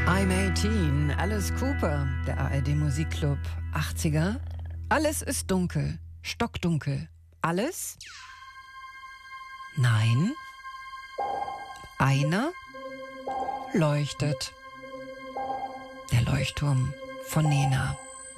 I'm 18, Alice Cooper, der ARD Musikclub 80er. Alles ist dunkel, stockdunkel. Alles? Nein. Einer leuchtet. Der Leuchtturm von Nena.